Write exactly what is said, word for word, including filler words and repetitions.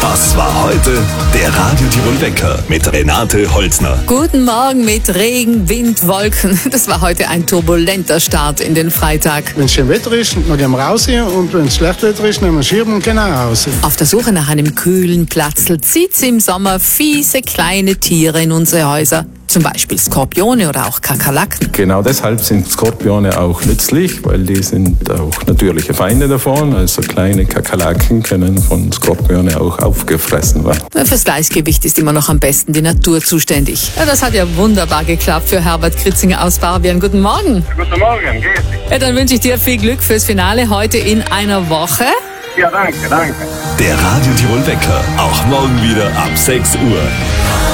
Das war heute der Radio Tirol Wecker mit Renate Holzner. Guten Morgen mit Regen, Wind, Wolken. Das war heute ein turbulenter Start in den Freitag. Wenn es schön Wetter ist, dann gehen wir raus und wenn es schlecht Wetter ist, nehmen wir Schirm und gehen auch raus. Auf der Suche nach einem kühlen Platzl zieht's im Sommer fiese kleine Tiere in unsere Häuser. Zum Beispiel Skorpione oder auch Kakerlaken. Genau deshalb sind Skorpione auch nützlich, weil die sind auch natürliche Feinde davon. Also kleine Kakerlaken können von Skorpione auch aufgefressen werden. Fürs Gleichgewicht ist immer noch am besten die Natur zuständig. Ja, das hat ja wunderbar geklappt für Herbert Kritzinger aus Barbien. Guten Morgen. Guten Morgen, geht's? Ja, dann wünsche ich dir viel Glück fürs Finale heute in einer Woche. Ja, danke, danke. Der Radio Tirol Wecker, auch morgen wieder ab sechs Uhr.